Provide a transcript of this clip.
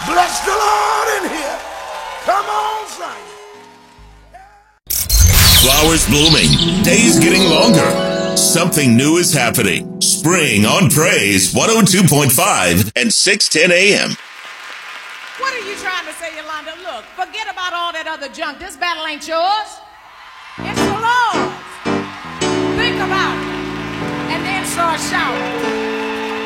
Bless the Lord in here. Come on, son. Flowers blooming, days getting longer. Something new is happening. Spring on Praise 102.5 and 610 AM. What are you trying to say, Yolanda? Look, forget about all that other junk. This battle ain't yours.